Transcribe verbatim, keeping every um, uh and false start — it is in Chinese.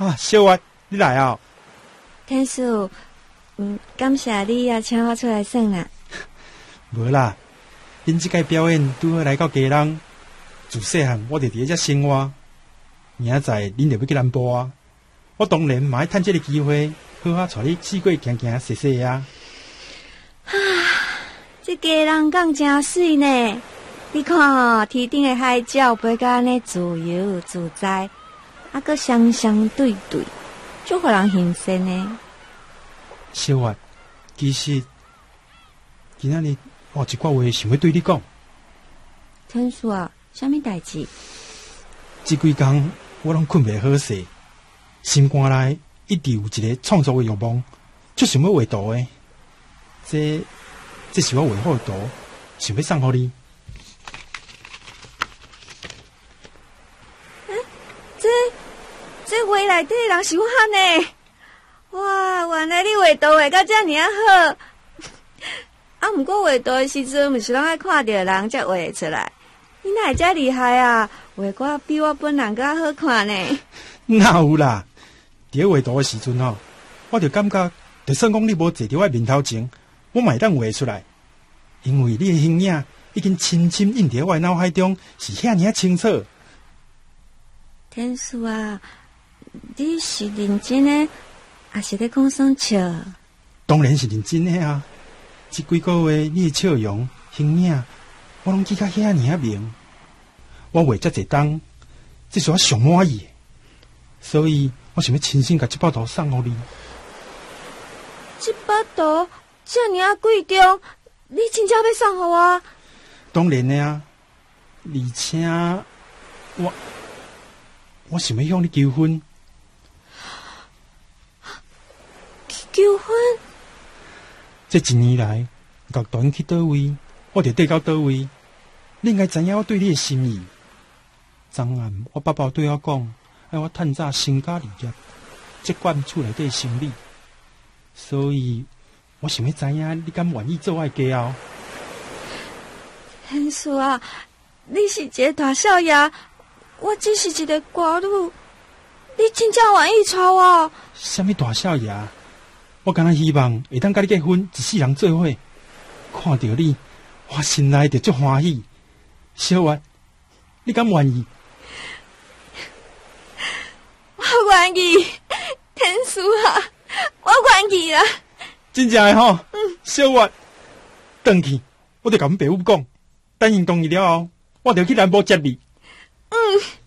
啊，小月，你来啊！ 天叔，嗯，感谢你也请我出来耍啦。 无啦，恁即届表演拄好来到家人，自细汉我就伫遮生活，明仔载恁就要去南部啊！我当然嘛爱趁这个机会，好好带你四界行行踅踅啊！ 啊，这家人讲真水呢！你看哦，天顶的海鸟飞甲安尼自由自在，啊，搁双双对对，足互人欣赏呢。 小月，其实今仔日我有一寡话想要对你讲。 天叔啊，啥物代志？ 这几天我拢困袂好势，心肝内一直有一个创作的欲望，就想要画图的。这这是我画好的图，想要送互你。 嗯，这这画内底人是我呢！哇，原来你画图画到遮尔啊好！啊，毋过画图的时阵，毋是拢爱看到人才画出来。你哪会遮厉害啊？画我比我本人更好看呢。 哪有啦？伫画图的时阵吼，我就感觉，就算讲你无坐伫我面头前，我嘛会当画出来，因为你的形影已经深深印伫我的脑海中，是遐尔清楚。 天叔啊，你是认真的，还是咧讲爽笑？ 当然是认真的啊！这几个月你的笑容、形影，我拢记甲遐尔明。我画遮侪档，这是我上满意的，所以我想要亲身甲这幅图送互你。 这幅图遮尔啊贵重，你真正要送互我？ 当然的啊，而且我我想要向你求婚。 求婚？ 这一年来，乐团去倒位，我就缀到倒位。你应该知影我对你的心意。昨暗我爸爸对我讲，要我趁早成家立业，接管厝内底生理，所以我想要知影你敢愿意做我的家后。 天叔啊，你是一个大少爷，我只是一个寡女，你真正愿意娶我？ 什么大少爷？我敢若希望会当甲你结婚，一世人做伙。看到你，我心内就足欢喜。小月，你敢愿意？ 我愿意，天叔啊，我愿意啦！ 真正的吼，嗯，小月，回去我就甲阮爸母讲，等因同意了后，我就去南部接你。 嗯。